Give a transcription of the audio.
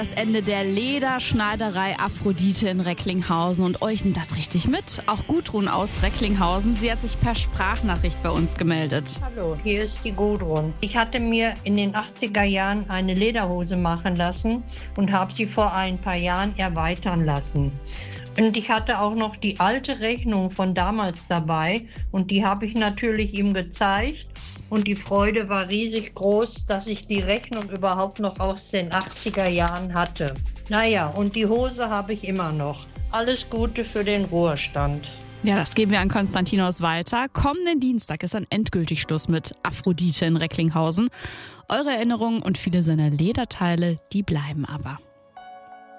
Das Ende der Lederschneiderei Aphrodite in Recklinghausen und euch nimmt das richtig mit. Auch Gudrun aus Recklinghausen, sie hat sich per Sprachnachricht bei uns gemeldet. Hallo, hier ist die Gudrun. Ich hatte mir in den 80er Jahren eine Lederhose machen lassen und habe sie vor ein paar Jahren erweitern lassen. Und ich hatte auch noch die alte Rechnung von damals dabei und die habe ich natürlich ihm gezeigt. Und die Freude war riesig groß, dass ich die Rechnung überhaupt noch aus den 80er Jahren hatte. Naja, und die Hose habe ich immer noch. Alles Gute für den Ruhestand. Ja, das geben wir an Konstantinos weiter. Kommenden Dienstag ist dann endgültig Schluss mit Aphrodite in Recklinghausen. Eure Erinnerungen und viele seiner Lederteile, die bleiben aber.